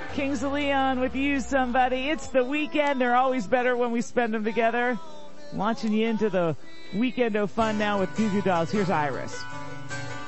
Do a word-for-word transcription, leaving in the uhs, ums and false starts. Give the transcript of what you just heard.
Kings of Leon with You Somebody. It's the weekend. They're always better when we spend them together. Launching you into the weekend of fun now with Goo Goo Dolls. Here's Iris.